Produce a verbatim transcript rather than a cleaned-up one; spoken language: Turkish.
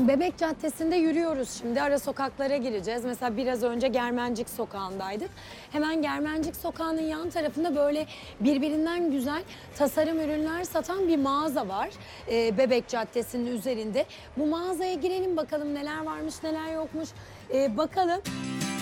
Bebek Caddesi'nde yürüyoruz şimdi. Ara sokaklara gireceğiz. Mesela biraz önce Germencik Sokağı'ndaydık. Hemen Germencik Sokağı'nın yan tarafında böyle birbirinden güzel tasarım ürünler satan bir mağaza var. Ee, Bebek Caddesi'nin üzerinde. Bu mağazaya girelim bakalım neler varmış neler yokmuş. Ee, bakalım.